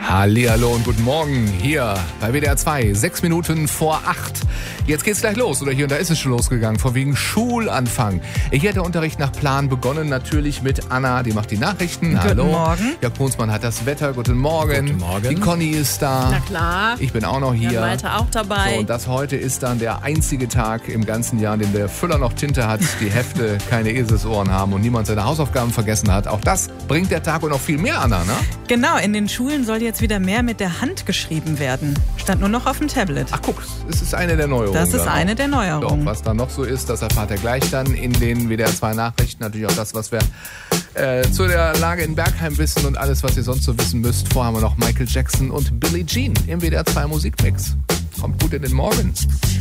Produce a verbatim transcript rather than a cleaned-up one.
Hallihallo und guten Morgen hier bei W D R zwei, sechs Minuten vor acht. Jetzt geht's gleich los, oder hier und da ist es schon losgegangen, von wegen Schulanfang. Hier hat der Unterricht nach Plan begonnen, natürlich mit Anna, die macht die Nachrichten. Guten Hallo. Morgen. Jörg Brunsmann hat das Wetter, guten Morgen. Guten Morgen. Die Conny ist da. Na klar. Ich bin auch noch hier. Jan Malte auch dabei. So, und das heute ist dann der einzige Tag im ganzen Jahr, in dem der Füller noch Tinte hat, die Hefte keine Eselsohren haben und niemand seine Hausaufgaben vergessen hat. Auch das bringt der Tag und noch viel mehr, Anna, ne? Genau, in den Schulen soll jetzt wieder mehr mit der Hand geschrieben werden. Stand nur noch auf dem Tablet. Ach guck, es ist eine der Neuerungen. Das ist eine der Neuerungen. Doch, was da noch so ist, das erfahrt ihr gleich dann in den W D R zwei Nachrichten. Natürlich auch das, was wir äh, zu der Lage in Bergheim wissen und alles, was ihr sonst so wissen müsst. Vorher haben wir noch Michael Jackson und Billie Jean im W D R zwei Musikmix. Kommt gut in den Morgen.